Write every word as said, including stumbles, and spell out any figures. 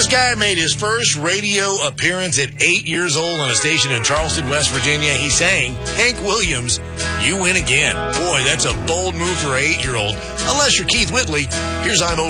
This guy made his first radio appearance at eight years old on a station in Charleston, West Virginia. He sang Hank Williams, You Win Again. Boy, that's a bold move for an eight-year-old. Unless you're Keith Whitley, here's I'm Over